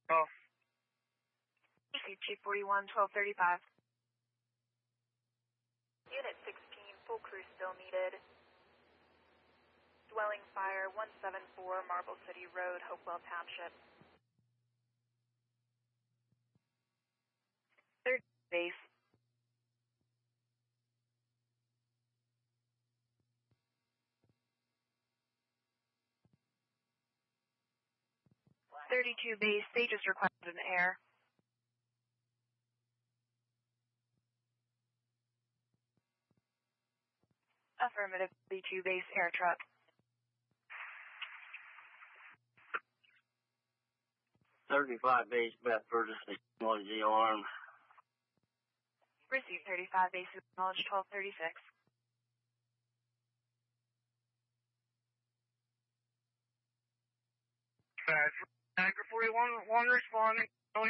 Oh. Chief 41, 1235. Unit 16, full crew still needed. Dwelling fire 174 Marble City Road, Hopewell Township. Third base. Black. 32 base, they just requested an air. Affirmative, 32 base air truck. $35 base, Bedford, technology alarm. Receive 35 base, acknowledge 1236. Niagara 41, one responding.